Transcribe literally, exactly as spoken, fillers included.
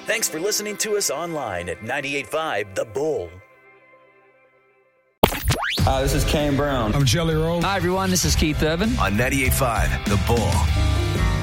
Thanks for listening to us online at ninety-eight point five The Bull. Hi, this is Kane Brown. I'm Jelly Roll. Hi, everyone. This is Keith Urban. On ninety-eight point five The Bull.